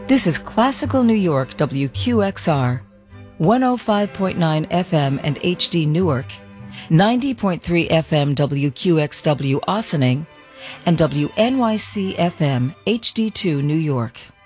This is Classical New York WQXR, 105.9 FM and HD Newark, 90.3 FM WQXW Ossining, and WNYC FM HD2 New York.